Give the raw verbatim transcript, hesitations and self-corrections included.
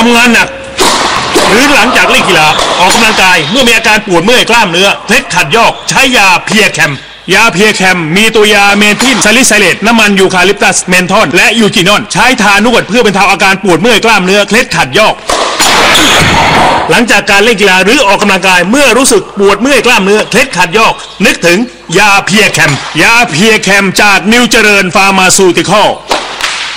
ำงานหนักหรือหลังจากเล่นกีฬาออกกำลังกายเมื่อมีอาการปวดเมื่อยกล้ามเนื้อเคล็ดขัดยอกใช้ยาเพียแคมยาเพียแคมมีตัวยาเมทิลซาลิไซเลตน้ำมันยูคาลิปตัสเมนทอลและยูจินอนใช้ทานวดเพื่อบรรเทาอาการปวดเมื่อยกล้ามเนื้อเคล็ดขัดยอกหลังจากการเล่นกีฬาหรือออกกำลังกายเมื่อรู้สึกปวดเมื่อยกล้ามเนื้อเคล็ดขัดยอกนึกถึงยาเพียแคมยาเพียแคมจากนิวเจริญฟาร์มาซูติคอล